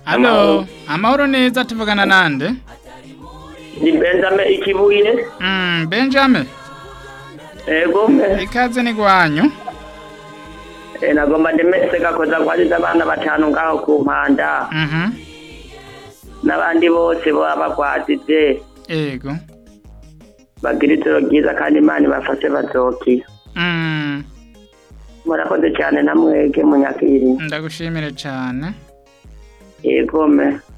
Allo, amahoro neza tuvugana nande? Ni Benjamin Ikibuye. Benjamin. Ego. Ikaze ni gwanyu. Nagomba ndemese gakoza kwaliza abana batanu ngaho ku Mpanda. N'abandi bose bo abakwatije. Ego. Bagira itoro ryiza kandi Imana ibafashe bazokira. Murakoze cyane namwege munyakiri. Ndagushimire cyane. Yego me.